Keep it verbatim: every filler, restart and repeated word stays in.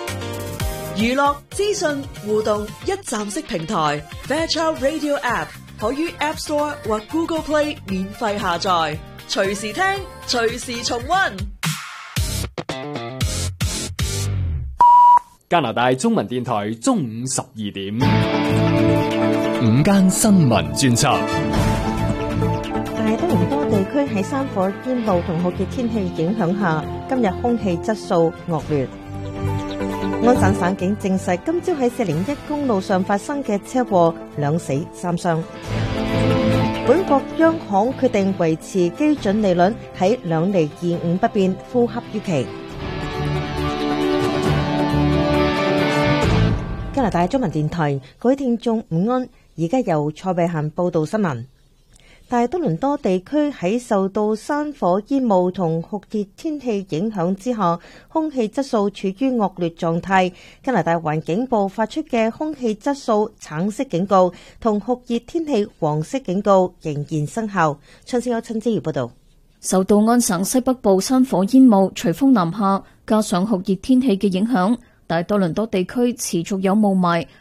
娛樂、資訊、互動一站式平台 Fairchild Radio App 可於 App Store 或 Google Play 免費下載，隨時聽，隨時重溫。 加拿大中文電台中午十二點，午間新聞專輯。 大多倫多地區喺山火煙霧同酷熱天氣影響下，今日空氣質素惡劣。安省省警證實，今朝喺四零一公路上發生嘅車禍，兩死三傷。本國央行決定維持基準利率喺兩厘二五不變，符合預期。加拿大中文電台，各位聽眾午安，而家由蔡慧嫻報道新聞。大多倫多地區喺受到山火煙霧同酷熱天氣影響之下，空氣質素處於惡劣狀態。加拿大環境部發出嘅空氣質素橙色警告同酷熱天氣黃色警告仍然生效。春先有陳之如報道。 受到安省西北部山火煙霧隨風南下，加上酷熱天氣嘅影響，大多倫多地區持續有霧霾，